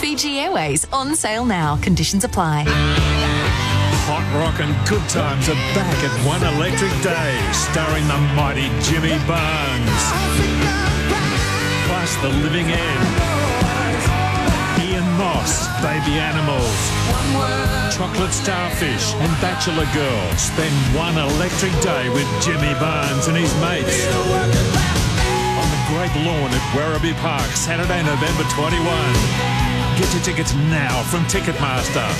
Fiji Airways on sale now. Conditions apply. Hot rock and good times are back at One Electric Day, starring the mighty Jimmy Barnes. Plus The Living End, Ian Moss, Baby Animals, Chocolate Starfish and Bachelor Girl. Spend one electric day with Jimmy Barnes and his mates on the Great Lawn at Werribee Park, Saturday, November 21. Get your tickets now from Ticketmaster.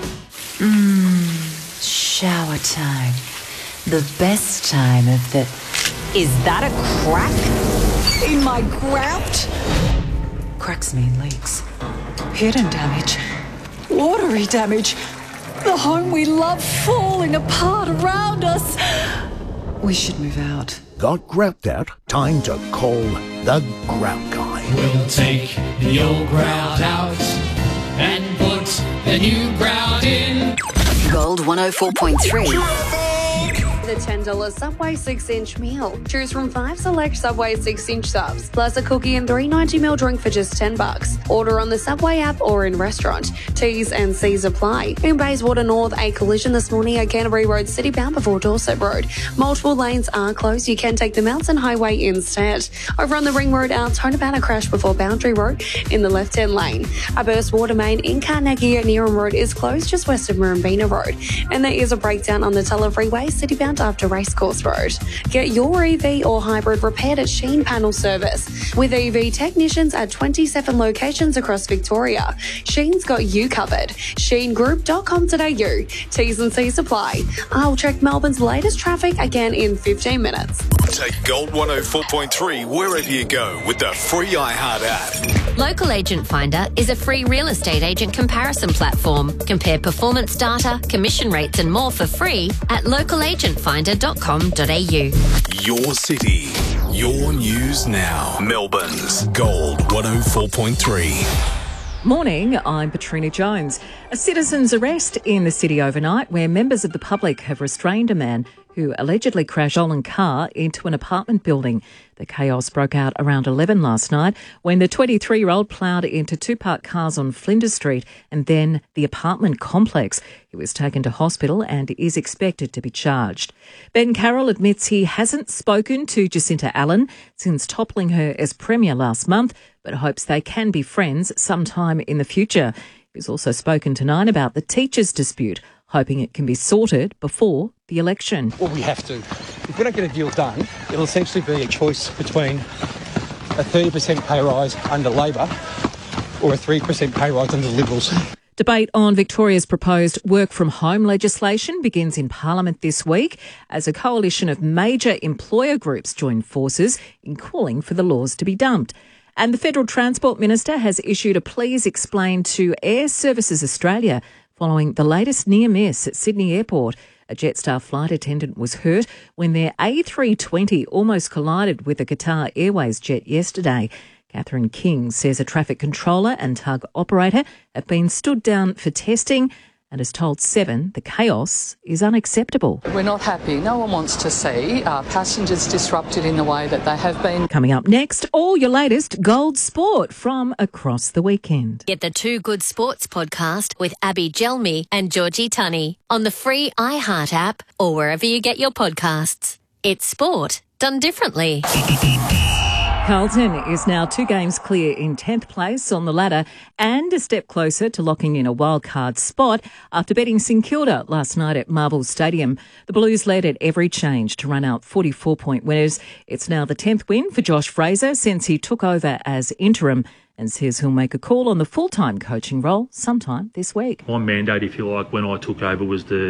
Shower time. The best time of the... Is that a crack in my grout? Cracks mean leaks. Hidden damage. Watery damage. The home we love falling apart around us. We should move out. Got grout out? Time to call the Grout Guy. We'll take the old grout out and put the new grout in. Gold 104.3. The $10 Subway 6-inch meal. Choose from 5 select Subway 6-inch subs, plus a cookie and 3 90ml drink for just $10. Order on the Subway app or in restaurant. T's and C's apply. In Bayswater North, a collision this morning at Canterbury Road City bound before Dorset Road. Multiple lanes are closed. You can take the Mountain Highway instead. Over on the Ring Road, our Tonabanda crash before Boundary Road in the left-hand lane. A burst water main in Carnegie at Neeram Road is closed just west of Murrumbina Road. And there is a breakdown on the Tulla Freeway, city bound after Racecourse Road. Get your EV or hybrid repaired at Sheen Panel Service. With EV technicians at 27 locations across Victoria. Sheen's got you covered. SheenGroup.com.au. T's and C's apply. I'll check Melbourne's latest traffic again in 15 minutes. Take Gold 104.3 wherever you go with the free iHeart app. Local Agent Finder is a free real estate agent comparison platform. Compare performance data, commission rates and more for free at localagentfinder.com.au. Your city, your news now. Melbourne's Gold 104.3. Morning, I'm Patrina Jones. A citizen's arrest in the city overnight where members of the public have restrained a man who allegedly crashed a stolen car into an apartment building. The chaos broke out around 11 last night when the 23-year-old ploughed into 2 parked cars on Flinders Street and then the apartment complex. He was taken to hospital and is expected to be charged. Ben Carroll admits he hasn't spoken to Jacinta Allen since toppling her as Premier last month, but hopes they can be friends sometime in the future. He's also spoken to Nine about the teachers' dispute, hoping it can be sorted before the election. Well, we have to. If we don't get a deal done, it'll essentially be a choice between a 30% pay rise under Labor or a 3% pay rise under the Liberals. Debate on Victoria's proposed work-from-home legislation begins in Parliament this week as a coalition of major employer groups join forces in calling for the laws to be dumped. And the Federal Transport Minister has issued a please explain to Air Services Australia following the latest near miss at Sydney Airport. A Jetstar flight attendant was hurt when their A320 almost collided with a Qatar Airways jet yesterday. Catherine King says a traffic controller and tug operator have been stood down for testing and has told Seven the chaos is unacceptable. We're not happy. No one wants to see passengers disrupted in the way that they have been. Coming up next, all your latest Gold Sport from across the weekend. Get the Two Good Sports podcast with Abby Gelmi and Georgie Tunney on the free iHeart app or wherever you get your podcasts. It's sport done differently. Carlton is now 2 games clear in 10th place on the ladder and a step closer to locking in a wildcard spot after beating St Kilda last night at Marvel Stadium. The Blues led at every change to run out 44-point winners. It's now the 10th win for Josh Fraser since he took over as interim and says he'll make a call on the full-time coaching role sometime this week. My mandate, if you like, when I took over was to